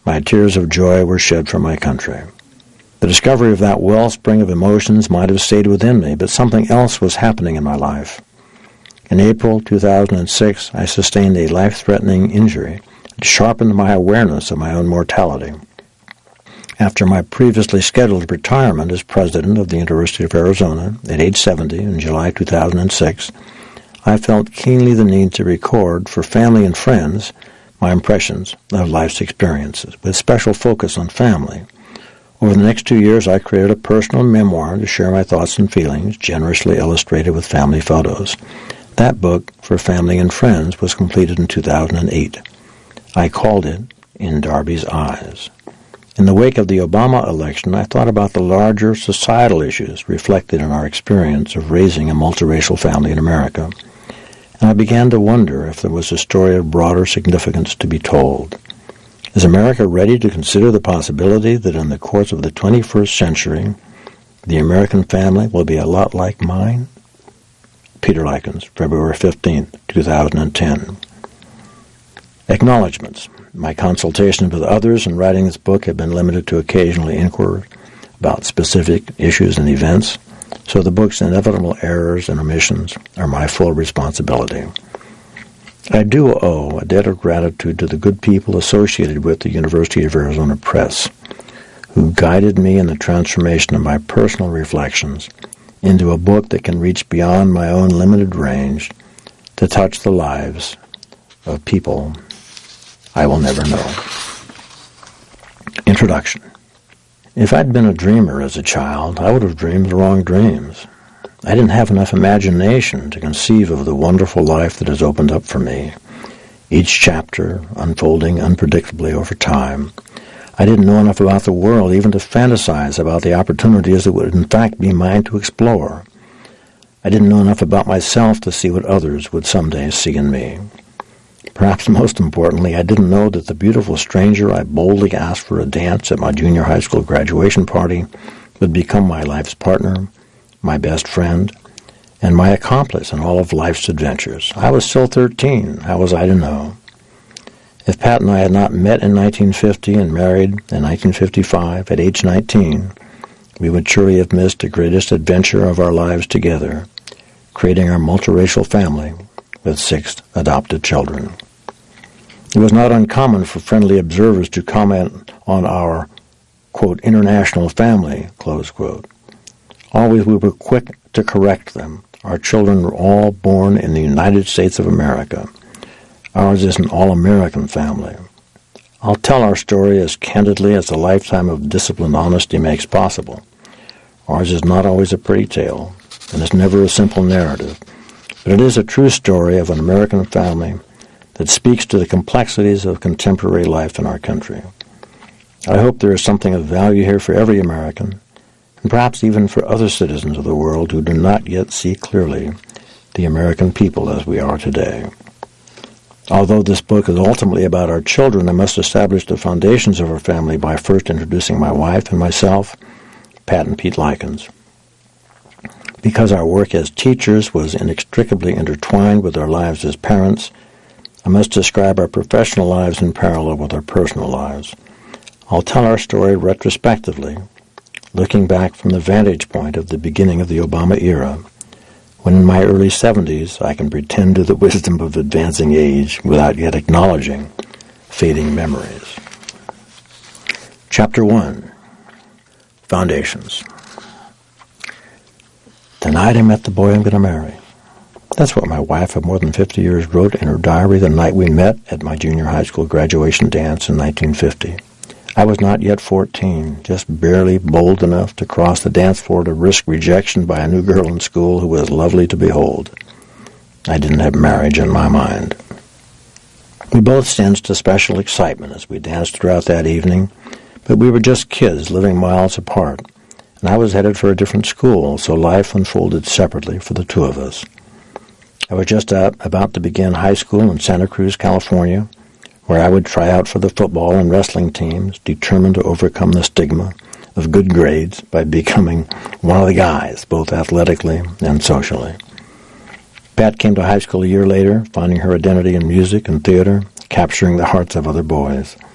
My tears of joy were shed for my country. The discovery of that wellspring of emotions might have stayed within me, but something else was happening in my life. In April 2006, I sustained a life-threatening injury that sharpened my awareness of my own mortality. After my previously scheduled retirement as president of the University of Arizona at age 70 in July 2006, I felt keenly the need to record for family and friends my impressions of life's experiences, with special focus on family. Over the next 2 years, I created a personal memoir to share my thoughts and feelings, generously illustrated with family photos. That book, For Family and Friends, was completed in 2008. I called it In Darby's Eyes. In the wake of the Obama election, I thought about the larger societal issues reflected in our experience of raising a multiracial family in America, and I began to wonder if there was a story of broader significance to be told. Is America ready to consider the possibility that in the course of the 21st century, the American family will be a lot like mine? Peter Likens, February 15, 2010. Acknowledgments. My consultations with others in writing this book have been limited to occasional inquiry about specific issues and events, so the book's inevitable errors and omissions are my full responsibility. I do owe a debt of gratitude to the good people associated with the University of Arizona Press, who guided me in the transformation of my personal reflections into a book that can reach beyond my own limited range to touch the lives of people I will never know. Introduction. If I'd been a dreamer as a child, I would have dreamed the wrong dreams. I didn't have enough imagination to conceive of the wonderful life that has opened up for me, each chapter unfolding unpredictably over time. I didn't know enough about the world even to fantasize about the opportunities that would in fact be mine to explore. I didn't know enough about myself to see what others would someday see in me. Perhaps most importantly, I didn't know that the beautiful stranger I boldly asked for a dance at my junior high school graduation party would become my life's partner, my best friend, and my accomplice in all of life's adventures. I was still 13. How was I to know? If Pat and I had not met in 1950 and married in 1955 at age 19, we would surely have missed the greatest adventure of our lives together, creating our multiracial family with 6 adopted children. It was not uncommon for friendly observers to comment on our, quote, international family, close quote. Always we were quick to correct them. Our children were all born in the United States of America. Ours is an all-American family. I'll tell our story as candidly as a lifetime of disciplined honesty makes possible. Ours is not always a pretty tale, and it's never a simple narrative, but it is a true story of an American family that speaks to the complexities of contemporary life in our country. I hope there is something of value here for every American, and perhaps even for other citizens of the world who do not yet see clearly the American people as we are today. Although this book is ultimately about our children, I must establish the foundations of our family by first introducing my wife and myself, Pat and Pete Likens. Because our work as teachers was inextricably intertwined with our lives as parents, I must describe our professional lives in parallel with our personal lives. I'll tell our story retrospectively, looking back from the vantage point of the beginning of the Obama era, when in my early 70s I can pretend to the wisdom of advancing age without yet acknowledging fading memories. Chapter 1. Foundations. Tonight I met the boy I'm going to marry. That's what my wife of more than 50 years wrote in her diary the night we met at my junior high school graduation dance in 1950. I was not yet 14, just barely bold enough to cross the dance floor to risk rejection by a new girl in school who was lovely to behold. I didn't have marriage in my mind. We both sensed a special excitement as we danced throughout that evening, but we were just kids living miles apart, and I was headed for a different school, so life unfolded separately for the two of us. I was just about to begin high school in Santa Cruz, California, where I would try out for the football and wrestling teams, determined to overcome the stigma of good grades by becoming one of the guys, both athletically and socially. Pat came to high school a year later, finding her identity in music and theater, capturing the hearts of other boys.